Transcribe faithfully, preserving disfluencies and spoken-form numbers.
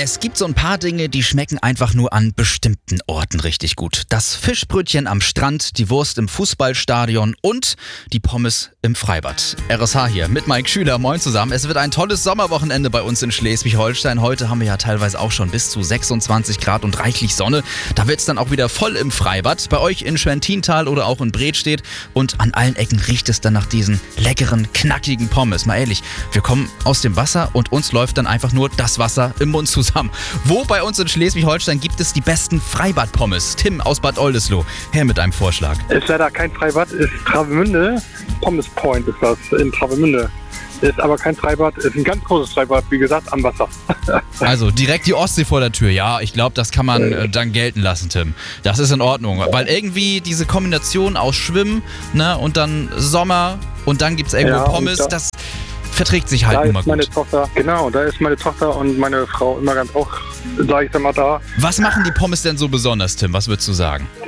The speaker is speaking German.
Es gibt so ein paar Dinge, die schmecken einfach nur an bestimmten Orten richtig gut. Das Fischbrötchen am Strand, die Wurst im Fußballstadion und die Pommes im Freibad. R S H hier mit Mike Schüler. Moin zusammen. Es wird ein tolles Sommerwochenende bei uns in Schleswig-Holstein. Heute haben wir ja teilweise auch schon bis zu sechsundzwanzig Grad und reichlich Sonne. Da wird es dann auch wieder voll im Freibad. Bei euch in Schwentintal oder auch in Bredstedt. Und an allen Ecken riecht es dann nach diesen leckeren, knackigen Pommes. Mal ehrlich, wir kommen aus dem Wasser und uns läuft dann einfach nur das Wasser im Mund zusammen. Wo bei uns in Schleswig-Holstein gibt es die besten Freibad-Pommes? Tim aus Bad Oldesloe, her mit einem Vorschlag. Ist leider kein Freibad, ist Travemünde. Pommes Point ist das in Travemünde. Ist aber kein Freibad, ist ein ganz großes Freibad, wie gesagt, am Wasser. Also direkt die Ostsee vor der Tür. Ja, ich glaube, das kann man äh, dann gelten lassen, Tim. Das ist in Ordnung, weil irgendwie diese Kombination aus Schwimmen, ne, und dann Sommer und dann gibt es irgendwo Ja, Pommes, da, das verträgt sich halt da nun mal ist meine gut. Tochter, genau, da ist meine Tochter und meine Frau immer ganz auch, sag ich mal, da. Was machen die Pommes denn so besonders, Tim? Was würdest du sagen?